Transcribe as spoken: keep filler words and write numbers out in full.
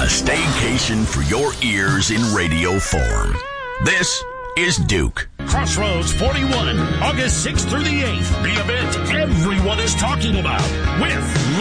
A staycation for your ears in radio form. This is Duke. Crossroads forty-one, August sixth through the eighth. The event everyone is talking about with